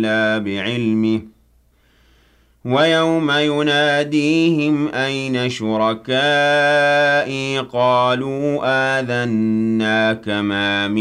إِلَّا بِعِلْمِهِ وَيَوْمَ يُنَادِيهِمْ أَيْنَ شُرَكَائِي قَالُوا آذَنَّاكَ مَا